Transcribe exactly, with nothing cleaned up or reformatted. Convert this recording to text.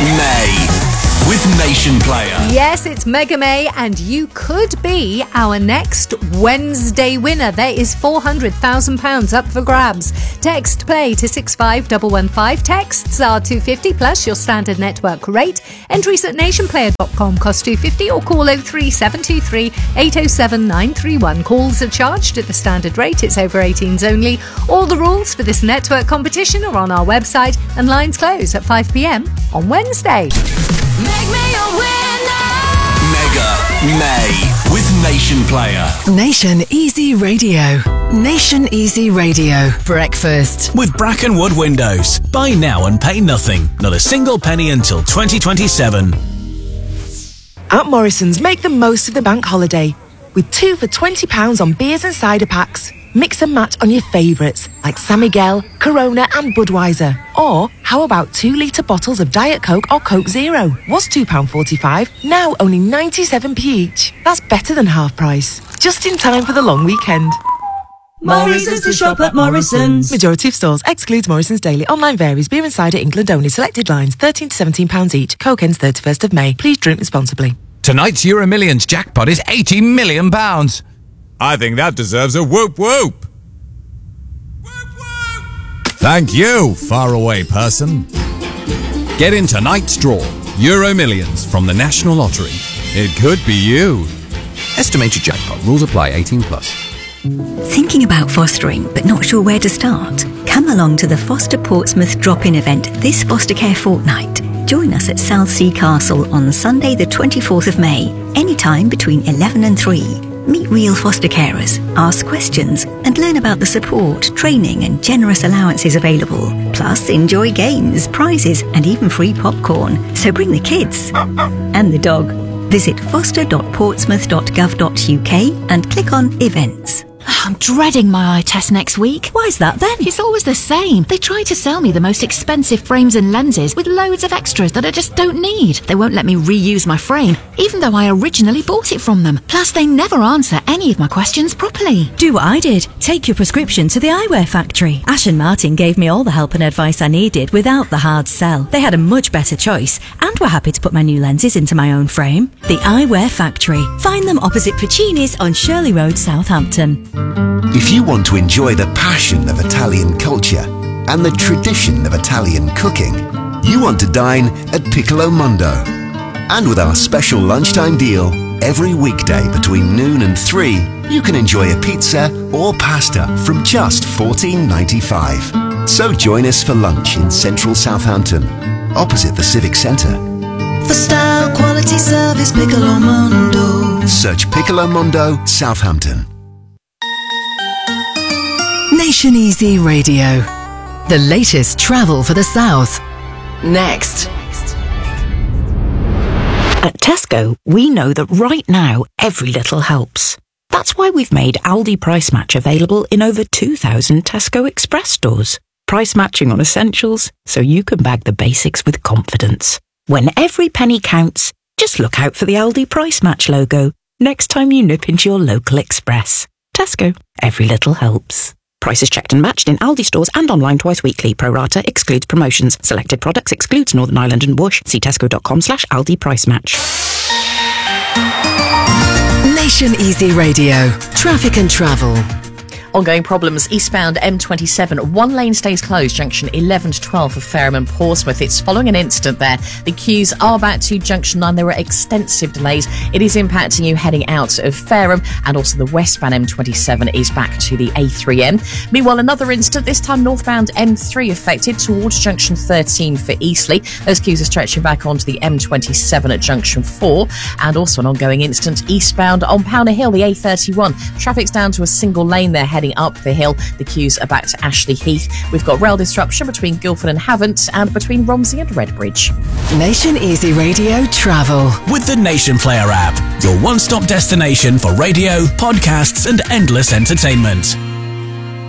May with Nation Player. Yes, it's Mega May, and you could be our next Wednesday winner. There is four hundred thousand pounds up for grabs. Text play to six five one one five. Texts are two hundred fifty plus your standard network rate. Entries at nation player dot com cost two hundred fifty or call oh three seven two three eight oh seven nine three one. Calls are charged at the standard rate. It's over eighteens only. All the rules for this network competition are on our website, and lines close at five p.m. on Wednesday. Make me a winner. Mega May with Nation Player. Nation Easy Radio. Nation Easy Radio. Breakfast. With Brackenwood Windows. Buy now and pay nothing. Not a single penny until twenty twenty-seven. At Morrison's, make the most of the bank holiday. With two for twenty pounds on beers and cider packs. Mix and match on your favourites like San Miguel, Corona and Budweiser. Or how about two litre bottles of Diet Coke or Coke Zero? Was two pounds forty-five, now only ninety-seven p each. That's better than half price. Just in time for the long weekend. More reasons to shop at Morrison's. Majority of stores excludes Morrison's Daily. Online varies. Beer and cider England only. Selected lines thirteen to seventeen pounds each. Coke ends thirty-first of May. Please drink responsibly. Tonight's Euro Millions jackpot is eighty million pounds. I think that deserves a whoop whoop. Whoop whoop. Thank you, faraway person. Get in tonight's draw. Euro Millions from the National Lottery. It could be you. Estimated jackpot. Rules apply. eighteen plus. Thinking about fostering but not sure where to start? Come along to the Foster Portsmouth drop-in event this Foster Care Fortnight. Join us at Southsea Castle on Sunday the twenty-fourth of May, anytime between eleven and three. Meet real foster carers, ask questions and learn about the support, training and generous allowances available. Plus enjoy games, prizes and even free popcorn. So bring the kids and the dog. Visit foster dot portsmouth dot gov dot uk and click on events. I'm dreading my eye test next week. Why's that then? It's always the same. They try to sell me the most expensive frames and lenses with loads of extras that I just don't need. They won't let me reuse my frame, even though I originally bought it from them. Plus, they never answer any of my questions properly. Do what I did. Take your prescription to the Eyewear Factory. Ash and Martin gave me all the help and advice I needed without the hard sell. They had a much better choice and were happy to put my new lenses into my own frame. The Eyewear Factory. Find them opposite Puccini's on Shirley Road, Southampton. If you want to enjoy the passion of Italian culture and the tradition of Italian cooking, you want to dine at Piccolo Mondo. And with our special lunchtime deal, every weekday between noon and three, you can enjoy a pizza or pasta from just fourteen ninety-five. So join us for lunch in central Southampton, opposite the Civic Centre. For style, quality, service, Piccolo Mondo. Search Piccolo Mondo, Southampton. Nation Easy Radio. The latest travel for the South. Next. At Tesco, we know that right now, every little helps. That's why we've made Aldi Price Match available in over two thousand Tesco Express stores. Price matching on essentials, so you can bag the basics with confidence. When every penny counts, just look out for the Aldi Price Match logo next time you nip into your local Express. Tesco, every little helps. Prices checked and matched in Aldi stores and online twice weekly. Pro rata excludes promotions. Selected products excludes Northern Ireland and Bush. See tesco.com slash Aldi Price Match. Nation Easy Radio. Traffic and travel. Ongoing problems eastbound M twenty-seven. One lane stays closed, junction eleven to twelve for Fareham and Portsmouth. It's following an incident there. The queues are back to junction nine. There were extensive delays. It is impacting you heading out of Fareham, and also the westbound M twenty-seven is back to the A three M. Meanwhile, another incident, this time northbound M three affected towards junction thirteen for Eastleigh. Those queues are stretching back onto the M twenty-seven at junction four, and also an ongoing incident eastbound on Powner Hill, the A thirty-one. Traffic's down to a single lane there heading up the hill. The queues are back to Ashley Heath. We've got rail disruption between Guildford and Havant and between Romsey and Redbridge. Nation Easy Radio travel. With the Nation Player app, your one-stop destination for radio, podcasts and endless entertainment.